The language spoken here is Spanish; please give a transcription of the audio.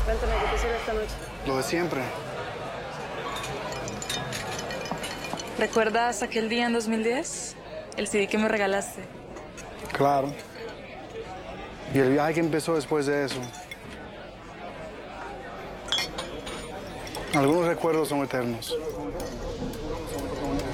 Cuéntame, ¿qué te hicieron esta noche? Lo de siempre. ¿Recuerdas aquel día en 2010? El CD que me regalaste. Claro. Y el viaje que empezó después de eso. Algunos recuerdos son eternos.